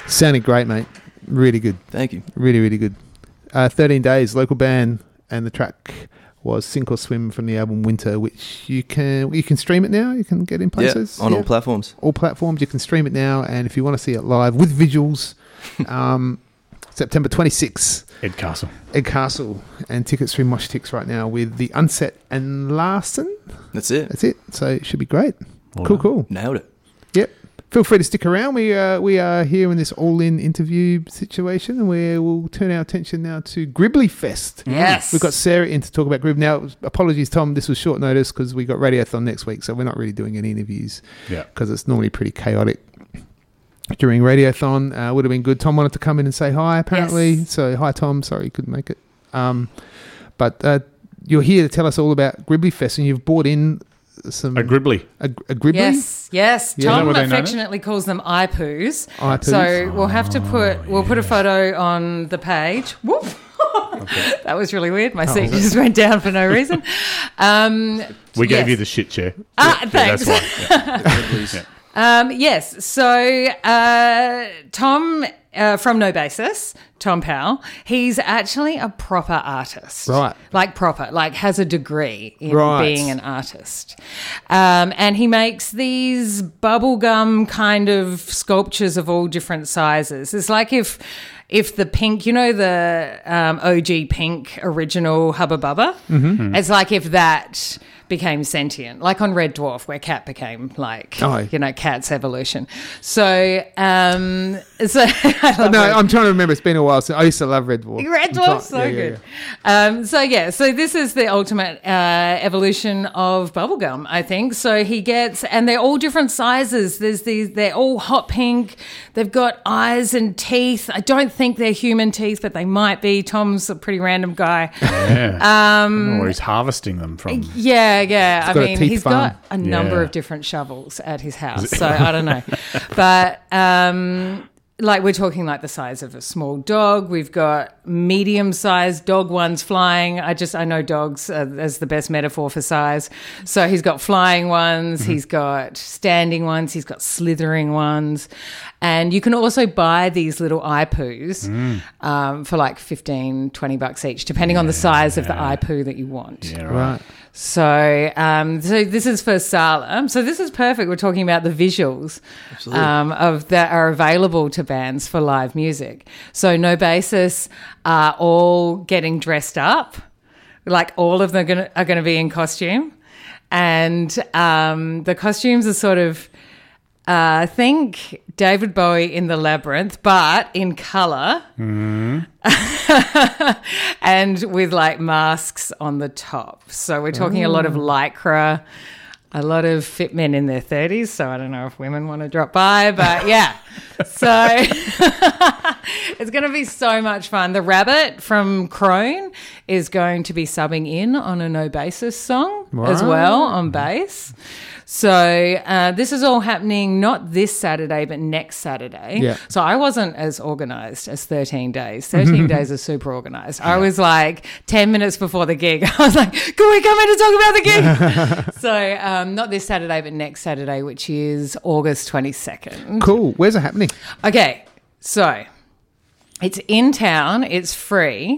Sounded great, mate. Really good. Thank you. Really, really good. 13 Days, local band, and the track was Sink or Swim from the album Winter, which you can stream it now. You can get in places. Yeah, on all platforms. All platforms. You can stream it now, and if you want to see it live with visuals, September 26th. Ed Castle. And tickets through Moshtix right now with The Unset and Larson. That's it. So it should be great. Cool. Nailed it. Yep. Feel free to stick around. We are here in this all-in interview situation, and we'll turn our attention now to Gribbly Fest. Yes. We've got Sarah in to talk about Grib. Now, apologies, Tom, this was short notice because we got Radiothon next week, so we're not really doing any interviews because it's normally pretty chaotic during Radiothon. Would have been good. Tom wanted to come in and say hi, apparently. Yes. So, hi, Tom. Sorry you couldn't make it. But you're here to tell us all about Gribbly Fest, and you've bought in some... A Gribbly. A Gribbly? Yes. Yeah. Tom What they known affectionately calls them iPoos. iPoos. So we'll have to put a photo on the page. Whoop. Okay. That was really weird. My seat just went down for no reason. We gave you the shit chair. Thanks. That's why. Yes. So Tom from No Basis, Tom Powell, he's actually a proper artist. Right. Like proper, like has a degree in being an artist. And he makes these bubblegum kind of sculptures of all different sizes. It's like if the pink, the OG pink original Hubba Bubba, it's like if that became sentient, like on Red Dwarf, where Cat became like, Cat's evolution. So, I'm trying to remember. It's been a while. So I used to love Red Dwarf. Red Dwarf's so good. Yeah. So this is the ultimate evolution of bubblegum, I think. So he gets, and they're all different sizes. They're all hot pink. They've got eyes and teeth. I don't think they're human teeth, but they might be. Tom's a pretty random guy. Yeah. Or he's harvesting them from. Yeah. I mean, he's farm. got a number of different shovels at his house, so I don't know. But like we're talking like the size of a small dog. We've got medium-sized dog ones flying. I know dogs as the best metaphor for size. So he's got flying ones, he's got standing ones, he's got slithering ones. And you can also buy these little iPoos for like $15-$20 each, depending on the size of the iPoo that you want. Yeah, right. So this is for Salem. So this is perfect. We're talking about the visuals of that are available to bands for live music. So No Basis are all getting dressed up, like all of them are going to be in costume, and the costumes are sort of. Think David Bowie in The Labyrinth, but in colour and with like masks on the top. So we're talking a lot of Lycra, a lot of fit men in their 30s, so I don't know if women want to drop by, but yeah. So it's going to be so much fun. The Rabbit from Crone is going to be subbing in on a No Basis song as well on bass. So this is all happening not this Saturday, but next Saturday. Yeah. So I wasn't as organised as 13 Days. 13 Days is super organised. Yeah. I was like 10 minutes before the gig. I was like, can we come in to talk about the gig? So not this Saturday, but next Saturday, which is August 22nd. Cool. Where's it happening? Okay, so it's in town. It's free.